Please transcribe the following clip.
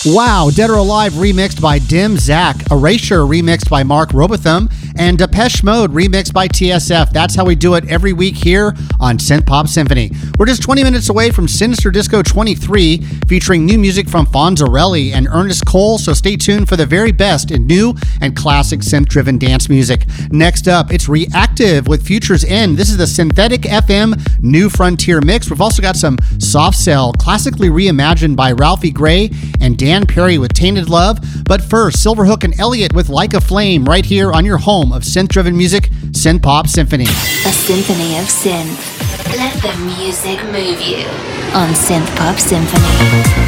Wow, Dead or Alive remixed by Dim Zach, Erasure remixed by Mark Robotham, and Depeche Mode remixed by TSF. That's how we do it every week here on Synth Pop Symphony. We're just 20 minutes away from Sinister Disco 23, featuring new music from Fonzarelli and Ernest Cole, so stay tuned for the very best in new and classic synth-driven dance music. Next up, it's Reactive with Future's End. This is the Synthetic FM New Frontier mix. We've also got some Soft Cell, classically reimagined by Ralphie Gray and Dan Perry with Tainted Love. But first, Silverhook and Elliott with Like a Flame right here on your home of synth-driven music, Synth Pop Symphony. A symphony of synth. Let the music move you on Synth Pop Symphony.